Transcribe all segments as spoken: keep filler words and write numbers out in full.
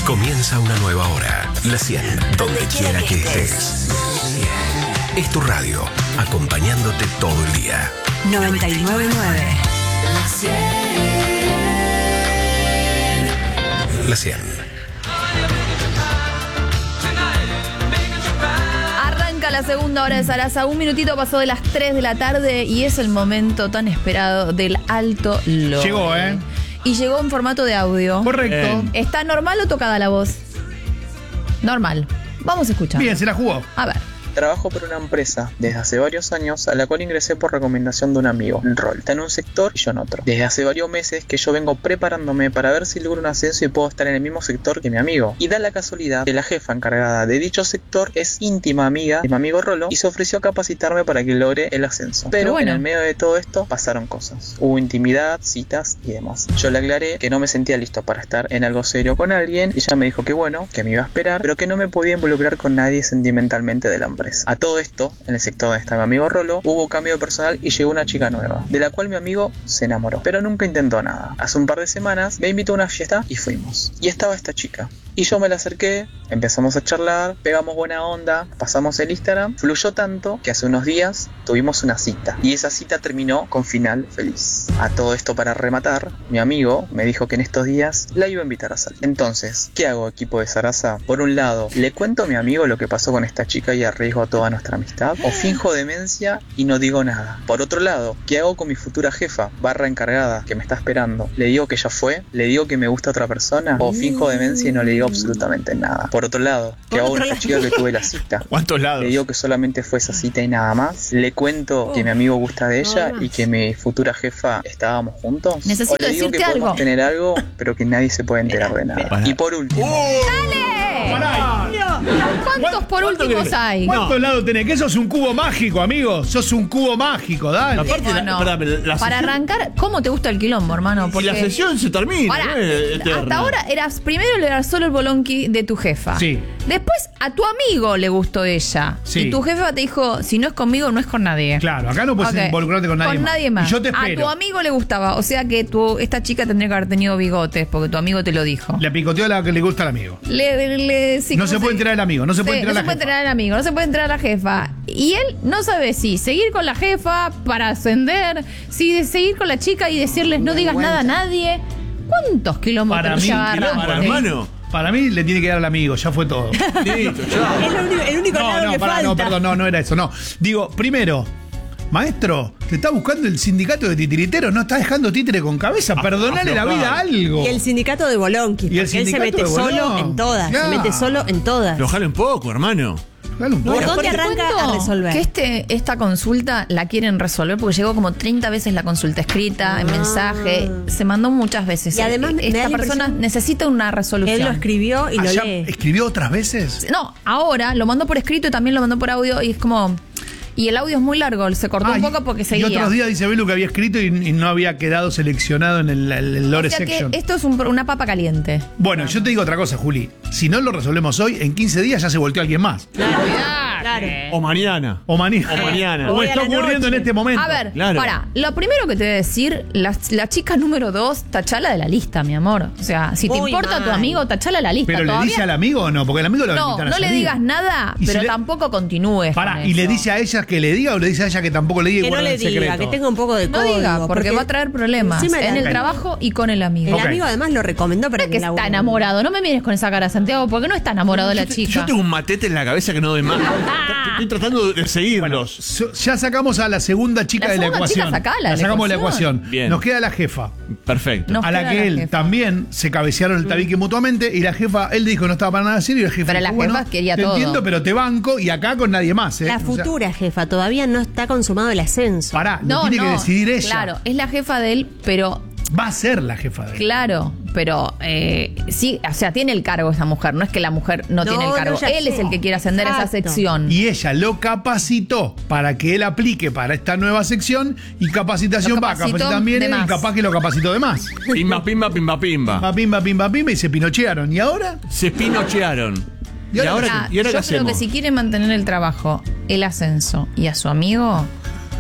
Comienza una nueva hora. La cien, donde quiera que estés. Es tu radio, acompañándote todo el día. noventa y nueve punto nueve. La cien. La cien. Arranca la segunda hora de Sarasa. Un minutito pasó de las tres de la tarde y es el momento tan esperado del Alto Lore. Llegó, ¿eh? Y llegó en formato de audio. Correcto. Eh. ¿Está normal o tocada la voz? Normal. Vamos a escuchar. Bien, se la jugó. A ver. Trabajo por una empresa desde hace varios años a la cual ingresé por recomendación de un amigo, en rol. Está en un sector y yo en otro. Desde hace varios meses que yo vengo preparándome para ver si logro un ascenso y puedo estar en el mismo sector que mi amigo. Y da la casualidad que la jefa encargada de dicho sector es íntima amiga de mi amigo Rolo y se ofreció a capacitarme para que logre el ascenso. Pero bueno, en el medio de todo esto pasaron cosas. Hubo intimidad, citas y demás. Yo le aclaré que no me sentía listo para estar en algo serio con alguien y ella me dijo que bueno, que me iba a esperar, pero que no me podía involucrar con nadie sentimentalmente de la empresa. A todo esto, en el sector donde está mi amigo Rolo, hubo cambio de personal y llegó una chica nueva, de la cual mi amigo se enamoró, pero nunca intentó nada. Hace un par de semanas me invitó a una fiesta y fuimos. Y estaba esta chica. Y yo me la acerqué, empezamos a charlar, pegamos buena onda, pasamos el Instagram, fluyó tanto que hace unos días tuvimos una cita. Y esa cita terminó con final feliz. A todo esto, para rematar, mi amigo me dijo que en estos días la iba a invitar a salir. Entonces, ¿qué hago, equipo de Sarasa? Por un lado, ¿le cuento a mi amigo lo que pasó con esta chica y arriesgo toda nuestra amistad? ¿O finjo demencia y no digo nada? Por otro lado, ¿qué hago con mi futura jefa, barra encargada, que me está esperando? ¿Le digo que ya fue? ¿Le digo que me gusta otra persona? ¿O finjo demencia y no le digo absolutamente nada? Por otro lado, ¿qué hago con esta chica que tuve la cita? ¿Cuántos lados? ¿Le digo que solamente fue esa cita y nada más? ¿Le cuento que mi amigo gusta de ella y que mi futura jefa estábamos juntos? Necesito ¿O le digo decirte que podemos algo. tener algo, pero que nadie se puede enterar de nada? Y por último... ¿Cuántos por últimos hay? ¿Cuántos lados tenés? Que sos un cubo mágico, amigo. Sos un cubo mágico, dale. Aparte, la- No. pará, pero la Para sesión- arrancar, ¿cómo te gusta el quilombo, hermano? Y Porque la sesión se termina. Pará, no es eterna. hasta ahora eras primero eras solo el bolonqui de tu jefa. Sí. Después a tu amigo le gustó ella. Sí. Y tu jefa te dijo, si no es conmigo, no es con nadie. Claro, acá no puedes Ok. involucrarte con nadie Con más. nadie más. Y yo te A espero. tu amigo le gustaba. O sea que tu, esta chica tendría que haber tenido bigotes porque tu amigo te lo dijo. Le picoteó a la que le gusta al amigo. Le- le- sí, No ¿cómo se puede enterar el amigo, no se puede Sí, enterar no la se puede jefa. enterar el amigo, no se puede enterar la jefa. Y él no sabe si seguir con la jefa para ascender, si de seguir con la chica y decirles no digas nada a nadie. ¿Cuántos kilómetros Para mí, se agarran? quilombo, Para mí, hermano. para mí le tiene que dar al amigo, ya fue todo. Listo, chao. Es lo único, el único No, lado no, que pará, falta. no, perdón, no, no era eso, no. Digo, primero, maestro, te está buscando el sindicato de titiriteros, no está dejando títere con cabeza, perdonale la aflojá. vida a algo. Y el sindicato de Bolonqui. Y el Porque él se sindicato mete de solo Bolón. en todas. Ya. Se mete solo en todas. Lo jalo un poco, hermano. Dale un poco. ¿Por dónde Te arranca cuento a resolver? Que este, esta consulta la quieren resolver porque llegó como treinta veces la consulta escrita, en Ah. mensaje, se mandó muchas veces. Y además me da esta la persona impresión- necesita una resolución. Él lo escribió y lo Allá lee. escribió otras veces. No, ahora lo mandó por escrito y también lo mandó por audio y es como... Y el audio es muy largo, se cortó Ah, un y- poco porque Y seguía. otros días dice Belu que había escrito y, y no había quedado seleccionado en el, el Lore O sea que section. esto es un- una papa caliente. Bueno, yo te digo otra cosa, Juli. Si no lo resolvemos hoy, en quince días ya se volteó alguien más. Claro. O mañana. O, mani- O mañana. o Hoy a está la ocurriendo en noche. este momento. A ver, Claro. para, lo primero que te voy a decir, la, la chica número dos, tachala de la lista, mi amor. O sea, si te Muy importa mal. tu amigo, tachala de la lista. Pero le Todavía- dice al amigo o no, porque el amigo lo va a No, invitar a no le salir. digas nada, Y si pero le- tampoco continúes. Pará, con y le eso. dice a ella que le diga o le dice a ella que tampoco le diga y Que no guarda le el diga, secreto. que tenga un poco de No código. diga, porque, va a traer problemas encima en la- el trabajo y con el amigo. El Ok. amigo además lo recomendó para No es que que está enamorado, no me mires con esa cara, Santiago, porque no está enamorado de la Yo te- chica. Yo tengo un matete en la cabeza que no doy más. Estoy tratando de seguirlos. So- ya sacamos a la segunda chica La de la segunda chica, ecuación. sacala de la sacamos de la ecuación. ecuación. Bien. Nos queda la jefa. Perfecto. No. Nos a la queda que la él jefa. también se cabecearon el tabique mutuamente y la jefa, él le dijo no estaba para nada serio y la jefa Pero dijo, la bueno, jefa quería te todo. entiendo, pero te banco y acá con nadie más. ¿eh? La O sea, futura jefa todavía no está consumado el ascenso. pará, lo No, tiene no, que decidir ella. Claro, es la jefa de él, pero Va a ser la jefa de él. claro, pero eh, sí, o sea, tiene el cargo esa mujer, no es que la mujer no, No, tiene el no, cargo, ya él sé. es el que quiere ascender a esa Exacto. sección. Y ella lo capacitó para que él aplique para esta nueva sección y capacitación Lo va, capacitó capacitan bien de él y más. capaz que lo capacitó de más. Pimba, pimba, pimba, pimba. Pa, pimba, pimba, pimba y se pinochearon. ¿Y ahora? Se pinochearon. ¿Y ¿Y ahora ahora, Ah, ¿y ahora yo qué creo hacemos? que si quiere mantener el trabajo, el ascenso y a su amigo,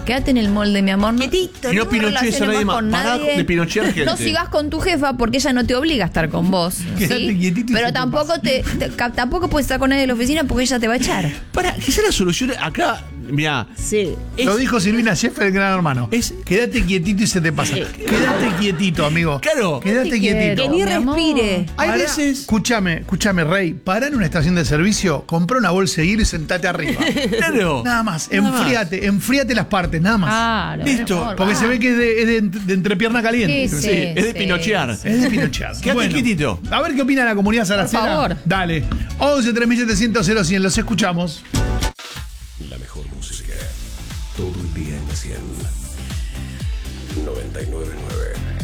Quédate en el molde, mi amor. No, Quietito, Y no te pinochees a relaciones nadie más más. con Pará nadie. de pinochear gente. No sigas con tu jefa porque ella no te obliga a estar con vos. Quédate ¿sí? quietito y se Pero te tampoco pasa. te, te- ca- tampoco puedes estar con nadie de la oficina porque ella te va a echar. Para, quizá la solución acá, mira, Sí. Lo dijo Silvina Sheffer, el gran hermano. Es- Quédate quietito y se te pasa. Quédate quietito, amigo. Claro. Quédate Te quietito. quiero. Que ni Mi amor. respire. hay Pará, veces. Escúchame, escúchame, Rey. Pará en una estación de servicio, comprá una bolsa de hielo y sentate arriba. Claro. Nada más. Nada más. Enfríate, enfríate las partes, nada más. Claro. Listo, mi amor, Porque va. se ve que es de, es de, de entrepierna caliente. Sí, Sí, es de sí, pinochear. sí. Es de pinochear. Quédate quietito. A ver qué opina la comunidad saracena. Por favor. Dale. once tres mil setecientos cero cien. Los escuchamos. La mejor música. Todo el día en la cien. noventa y nueve punto nueve.